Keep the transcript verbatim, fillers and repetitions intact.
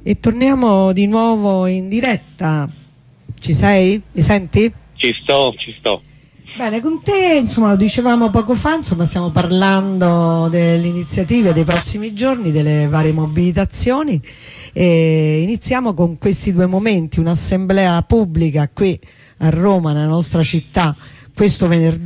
E torniamo di nuovo in diretta. Ci sei? Mi senti? Ci sto, ci sto. Bene, con te, insomma, lo dicevamo poco fa, insomma, stiamo parlando delle iniziative dei prossimi giorni, delle varie mobilitazioni, e iniziamo con questi due momenti: un'assemblea pubblica qui a Roma, nella nostra città, questo venerdì